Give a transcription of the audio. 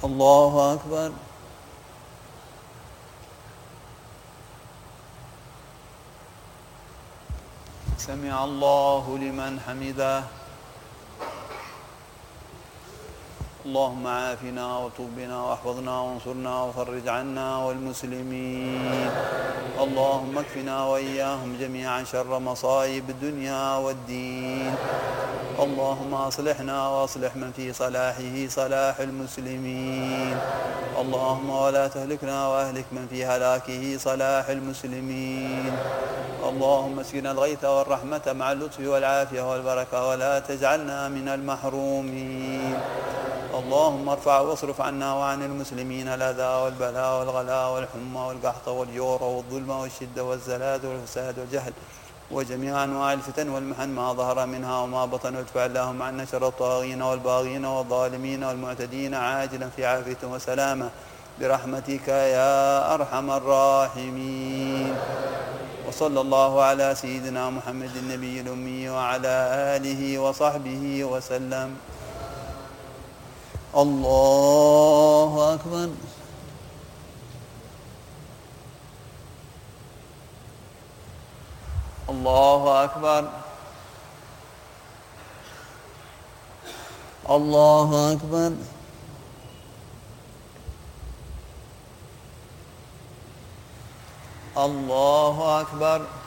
الله أكبر. سمع الله لمن حمده. اللهم عافنا وتب بنا واحفظنا وانصرنا وفرج عنا والمسلمين. اللهم اكفنا وإياهم جميعا شر مصائب الدنيا والدين. اللهم أصلحنا وأصلح من في صلاحه صلاح المسلمين. اللهم ولا تهلكنا وأهلك من في هلاكه صلاح المسلمين. اللهم اسقنا الغيث والرحمة مع اللطف والعافية والبركة ولا تجعلنا من المحرومين. اللهم ارفع واصرف عنا وعن المسلمين الأذى والبلاء والغلاء والحمى والقحط والجور والظلم والشدة والزلازل والفساد والجهل وجميع أنواع الفتن والمحن ما ظهر منها وما بطن، وادفع اللهم عنا شر الطاغين والباغين والظالمين والمعتدين عاجلا في عافية وسلامة برحمتك يا أرحم الراحمين. وصلى الله على سيدنا محمد النبي الأمي وعلى آله وصحبه وسلم. الله أكبر. الله أكبر. الله أكبر. الله أكبر.